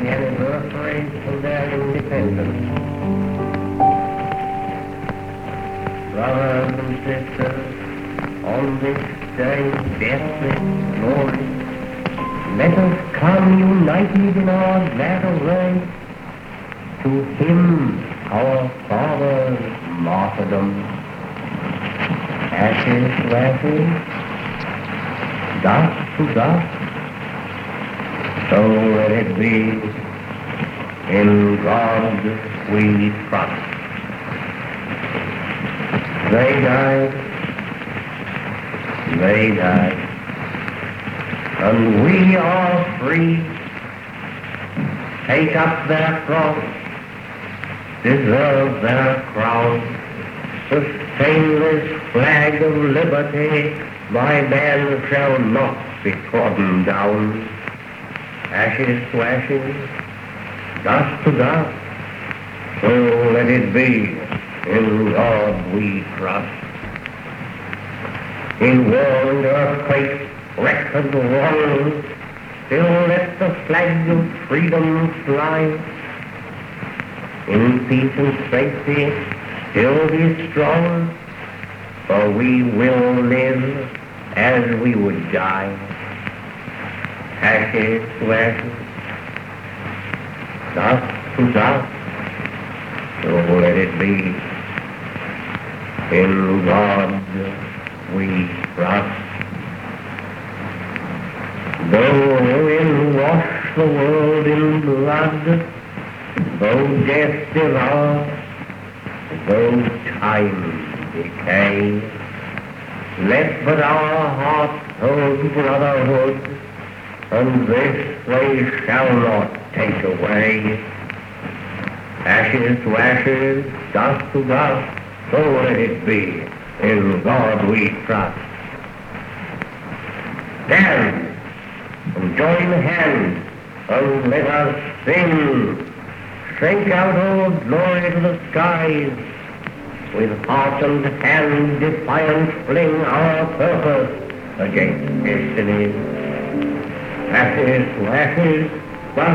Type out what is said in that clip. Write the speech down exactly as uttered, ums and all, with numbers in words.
anniversary of their independence. Brothers and sisters, on this day, deathless, glorious, let us come united in our glad array to hymn our father's martyrdom. Ashes to ashes, dust to dust, so let it be. In God we trust. They died, they died, and we are free. Take up their cross, deserve their crown. Sustain this flag of liberty, my man shall not be trodden down. Ashes to ashes, dust to dust, so let it be. In God we trust. In war and earthquake, wreck and wrong, still let the flag of freedom fly. In peace and safety, still be strong, for we will live as we would die. Ashes to ashes, dust to dust, so let it be. In God we trust. Though ruin wash the world in blood, though death devour, though time decay, let but our hearts hold brotherhood, and this they shall not take away. Ashes to ashes, dust to dust, so let it be. In God we trust. Stand and join hands, and let us sing. Shake out all glory to the skies. With heart and hand defiant fling our purpose against destiny. Ashes to ashes,